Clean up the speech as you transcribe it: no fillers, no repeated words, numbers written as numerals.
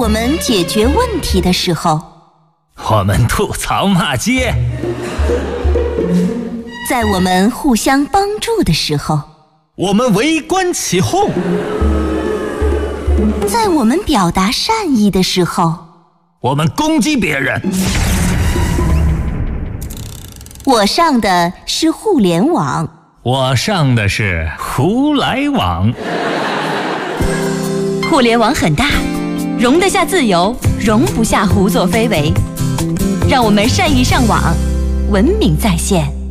我们解决问题的时候， 我们吐槽骂街； 在我们互相帮助的时候， 我们围观起哄； 在我们表达善意的时候， 我们攻击别人。 我上的是互联网， 我上的是胡来网。 互联网很大，容得下自由，容不下胡作非为。让我们善意上网，文明在线。